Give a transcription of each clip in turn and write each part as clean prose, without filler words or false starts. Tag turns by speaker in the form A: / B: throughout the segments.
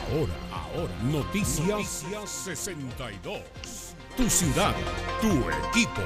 A: Ahora, Noticias 62. Tu ciudad, tu equipo.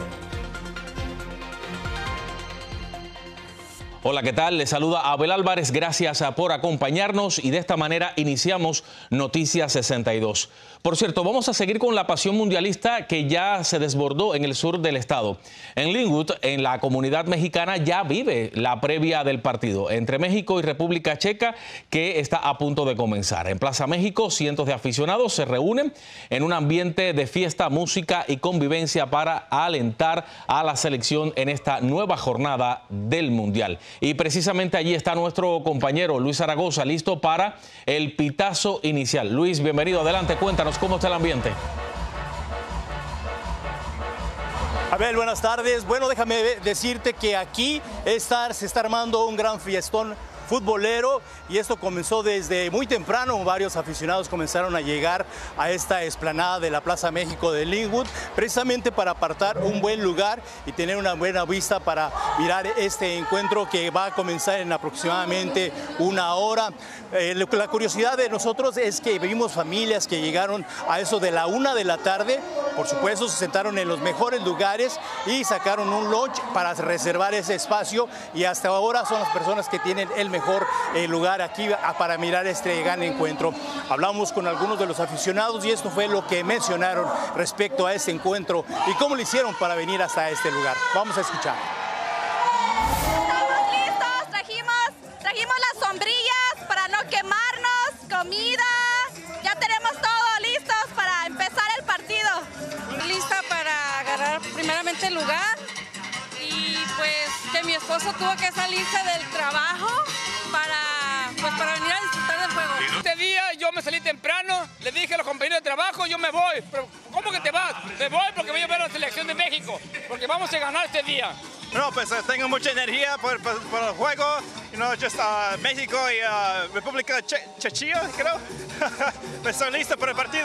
B: Hola, ¿qué tal? Les saluda Abel Álvarez. Gracias por acompañarnos y de esta manera iniciamos Noticias 62. Por cierto, vamos a seguir con la pasión mundialista que ya se desbordó en el sur del estado. En Linwood, en la comunidad mexicana, ya vive la previa del partido entre México y República Checa, que está a punto de comenzar. En Plaza México, cientos de aficionados se reúnen en un ambiente de fiesta, música y convivencia para alentar a la selección en esta nueva jornada del Mundial. Y precisamente allí está nuestro compañero Luis Zaragoza, listo para el pitazo inicial. Luis, bienvenido, adelante, cuéntanos cómo está el ambiente.
C: Abel, buenas tardes. Bueno, déjame decirte que aquí se está armando un gran fiestón futbolero y esto comenzó desde muy temprano. Varios aficionados comenzaron a llegar a esta explanada de la Plaza México de Linwood precisamente para apartar un buen lugar y tener una buena vista para mirar este encuentro que va a comenzar en aproximadamente una hora. La curiosidad de nosotros es que vimos familias que llegaron a eso de la 1 de la tarde. Por supuesto, se sentaron en los mejores lugares y sacaron un lunch para reservar ese espacio y hasta ahora son las personas que tienen el mejor lugar aquí para mirar este gran encuentro. Hablamos con algunos de los aficionados y esto fue lo que mencionaron respecto a este encuentro y cómo lo hicieron para venir hasta este lugar. Vamos a escuchar.
D: Estamos listos, trajimos las sombrillas para no quemarnos, comida, ya tenemos todo listos para empezar el partido.
E: Lista para agarrar primeramente el lugar y pues que mi esposo tuvo que salirse del trabajo para venir a disfrutar del juego.
F: Este día yo me salí temprano, le dije a los compañeros de trabajo, yo me voy. Pero ¿cómo que te vas? Me voy porque voy a ver la selección de México, porque vamos a ganar este día.
G: No, pues tengo mucha energía por el juego, México y República Checa, creo. Estoy listo para el partido.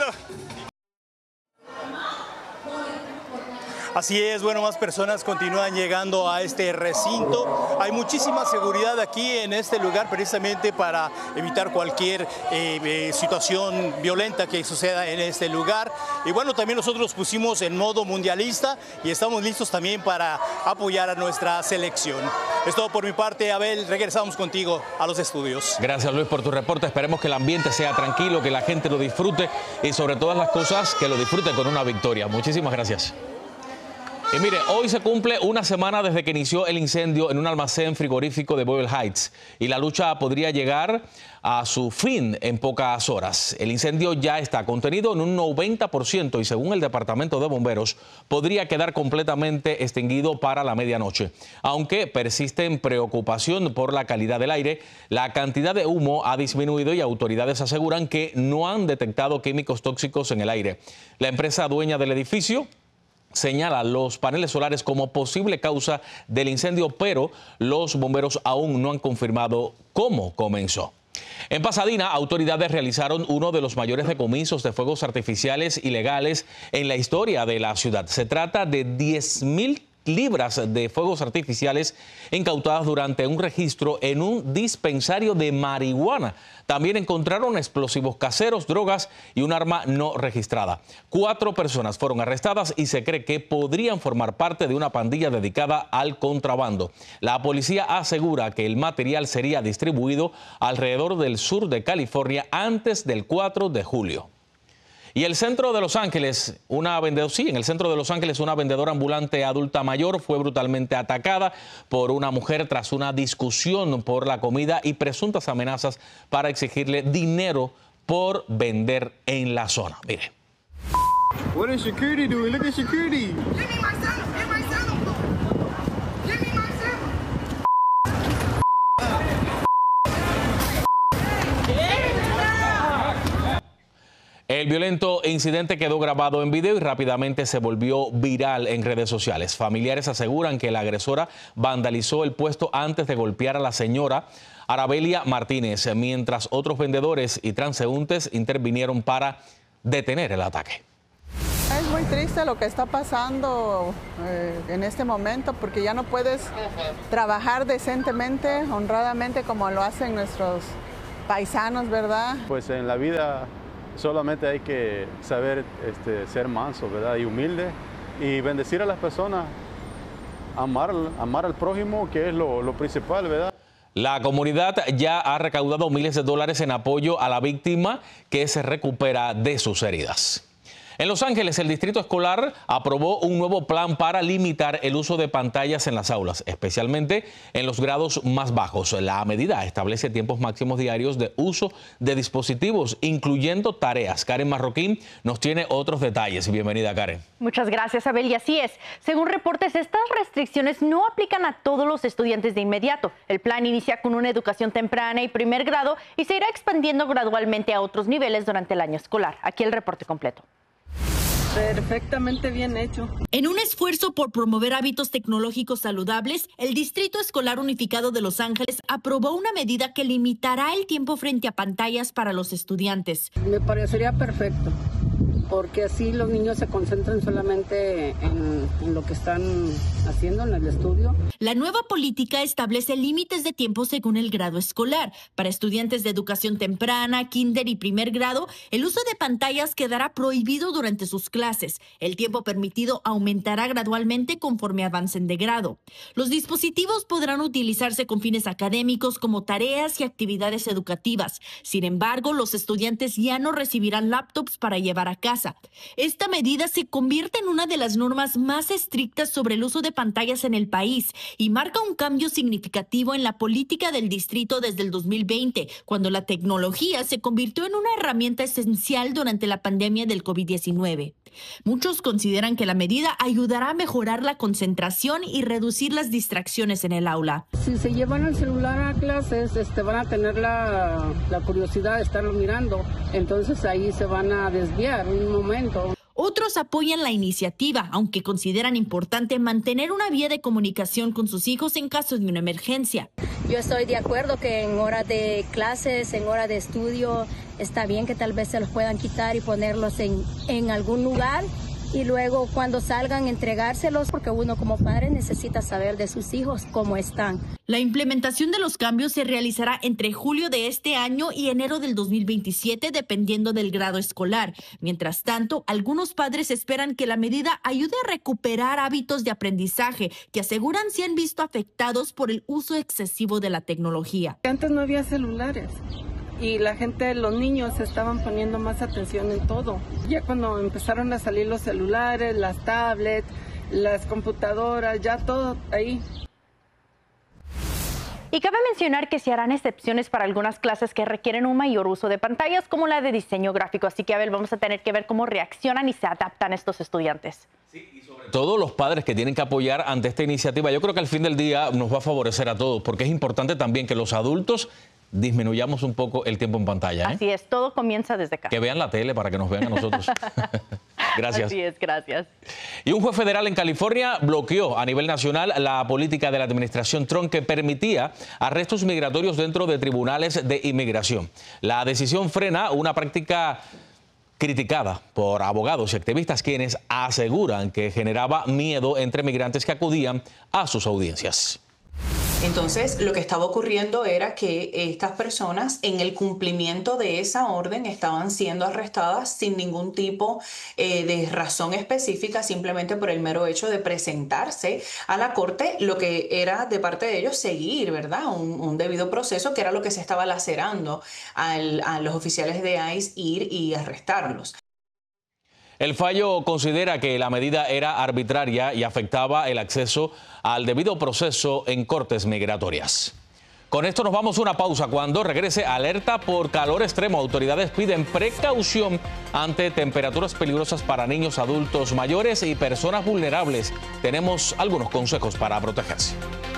C: Así es, bueno, más personas continúan llegando a este recinto. Hay muchísima seguridad aquí en este lugar precisamente para evitar cualquier situación violenta que suceda en este lugar. Y bueno, también nosotros pusimos en modo mundialista y estamos listos también para apoyar a nuestra selección. Es todo por mi parte, Abel. Regresamos contigo a los estudios.
B: Gracias, Luis, por tu reporte. Esperemos que el ambiente sea tranquilo, que la gente lo disfrute y sobre todas las cosas que lo disfrute con una victoria. Muchísimas gracias. Y mire, hoy se cumple una semana desde que inició el incendio en un almacén frigorífico de Boyle Heights y la lucha podría llegar a su fin en pocas horas. El incendio ya está contenido en un 90% y según el Departamento de Bomberos podría quedar completamente extinguido para la medianoche. Aunque persiste en preocupación por la calidad del aire, la cantidad de humo ha disminuido y autoridades aseguran que no han detectado químicos tóxicos en el aire. La empresa dueña del edificio señala los paneles solares como posible causa del incendio, pero los bomberos aún no han confirmado cómo comenzó. En Pasadena, autoridades realizaron uno de los mayores decomisos de fuegos artificiales ilegales en la historia de la ciudad. Se trata de 10,000 libras de fuegos artificiales incautadas durante un registro en un dispensario de marihuana. También encontraron explosivos caseros, drogas y un arma no registrada. 4 personas fueron arrestadas y se cree que podrían formar parte de una pandilla dedicada al contrabando. La policía asegura que el material sería distribuido alrededor del sur de California antes del 4 de julio. Y el centro de Los Ángeles, en el centro de Los Ángeles, una vendedora ambulante adulta mayor fue brutalmente atacada por una mujer tras una discusión por la comida y presuntas amenazas para exigirle dinero por vender en la zona. Mire.
H: What is security doing? Look at security.
B: El violento incidente quedó grabado en video y rápidamente se volvió viral en redes sociales. Familiares aseguran que la agresora vandalizó el puesto antes de golpear a la señora Arabelia Martínez, mientras otros vendedores y transeúntes intervinieron para detener el ataque.
I: Es muy triste lo que está pasando en este momento porque ya no puedes trabajar decentemente, honradamente como lo hacen paisanos, ¿verdad?
H: Pues en la vida solamente hay que saber ser manso, ¿verdad? Y humilde y bendecir a las personas, amar al prójimo, que es lo principal, ¿verdad?
B: La comunidad ya ha recaudado miles de dólares en apoyo a la víctima que se recupera de sus heridas. En Los Ángeles, el distrito escolar aprobó un nuevo plan para limitar el uso de pantallas en las aulas, especialmente en los grados más bajos. La medida establece tiempos máximos diarios de uso de dispositivos, incluyendo tareas. Karen Marroquín nos tiene otros detalles. Bienvenida, Karen.
J: Muchas gracias, Abel. Y así es. Según reportes, estas restricciones no aplican a todos los estudiantes de inmediato. El plan inicia con una educación temprana y primer grado y se irá expandiendo gradualmente a otros niveles durante el año escolar. Aquí el reporte completo.
K: Perfectamente bien hecho. En un esfuerzo por promover hábitos tecnológicos saludables, el Distrito Escolar Unificado de Los Ángeles aprobó una medida que limitará el tiempo frente a pantallas para los estudiantes.
L: Me parecería perfecto, porque así los niños se concentran solamente en lo que están haciendo en el estudio.
K: La nueva política establece límites de tiempo según el grado escolar. Para estudiantes de educación temprana, kinder y primer grado, el uso de pantallas quedará prohibido durante sus clases. El tiempo permitido aumentará gradualmente conforme avancen de grado. Los dispositivos podrán utilizarse con fines académicos como tareas y actividades educativas. Sin embargo, los estudiantes ya no recibirán laptops para llevar a casa. Esta medida se convierte en una de las normas más estrictas sobre el uso de pantallas en el país y marca un cambio significativo en la política del distrito desde el 2020, cuando la tecnología se convirtió en una herramienta esencial durante la pandemia del COVID-19. Muchos consideran que la medida ayudará a mejorar la concentración y reducir las distracciones en el aula.
L: Si se llevan el celular a clases, van a tener la curiosidad de estarlo mirando, entonces ahí se van a desviar un momento.
K: Otros apoyan la iniciativa, aunque consideran importante mantener una vía de comunicación con sus hijos en caso de una emergencia.
M: Yo estoy de acuerdo que en horas de clases, en horas de estudio, está bien que tal vez se los puedan quitar y ponerlos en algún lugar y luego cuando salgan entregárselos, porque uno como padre necesita saber de sus hijos cómo están.
K: La implementación de los cambios se realizará entre julio de este año y enero del 2027, dependiendo del grado escolar. Mientras tanto, algunos padres esperan que la medida ayude a recuperar hábitos de aprendizaje que aseguran se han visto afectados por el uso excesivo de la tecnología.
L: Antes no había celulares y los niños estaban poniendo más atención en todo. Ya cuando empezaron a salir los celulares, las tablets, las computadoras, ya todo ahí.
J: Y cabe mencionar que se harán excepciones para algunas clases que requieren un mayor uso de pantallas, como la de diseño gráfico. Así que, Abel, vamos a tener que ver cómo reaccionan y se adaptan estos estudiantes.
B: Sí, y sobre todo los padres que tienen que apoyar ante esta iniciativa. Yo creo que al fin del día nos va a favorecer a todos, porque es importante también que los adultos disminuyamos un poco el tiempo en pantalla.
J: Así es, todo comienza desde casa.
B: Que vean la tele para que nos vean a nosotros. Gracias.
J: Así es, gracias.
B: Y un juez federal en California bloqueó a nivel nacional la política de la administración Trump que permitía arrestos migratorios dentro de tribunales de inmigración. La decisión frena una práctica criticada por abogados y activistas quienes aseguran que generaba miedo entre migrantes que acudían a sus audiencias.
N: Entonces, lo que estaba ocurriendo era que estas personas, en el cumplimiento de esa orden, estaban siendo arrestadas sin ningún tipo de razón específica, simplemente por el mero hecho de presentarse a la corte, lo que era de parte de ellos seguir, ¿verdad? Un debido proceso, que era lo que se estaba lacerando a los oficiales de ICE ir y arrestarlos.
B: El fallo considera que la medida era arbitraria y afectaba el acceso al debido proceso en cortes migratorias. Con esto nos vamos a una pausa. Cuando regrese, alerta por calor extremo. Autoridades piden precaución ante temperaturas peligrosas para niños, adultos mayores y personas vulnerables. Tenemos algunos consejos para protegerse.